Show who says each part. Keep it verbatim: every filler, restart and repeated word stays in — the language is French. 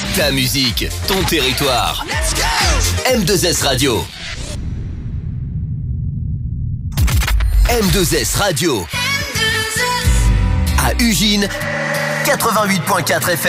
Speaker 1: Ta musique, ton territoire. M deux S Radio. M deux S Radio. À Ugine, quatre-vingt-huit point quatre F M.